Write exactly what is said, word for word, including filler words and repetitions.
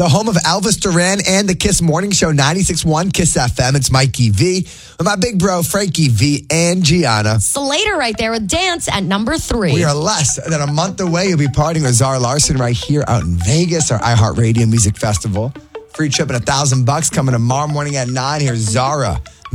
the home of Elvis Duran and the Kiss Morning Show, ninety-six point one Kiss F M. It's Mikey V with my big bro, Frankie V and Gianna. Slater right there with Dance at number three. We are less than a month away. You'll be partying with Zara Larson right here out in Vegas, our iHeartRadio Music Festival. Free trip and a thousand bucks coming tomorrow morning at nine. Here's Zara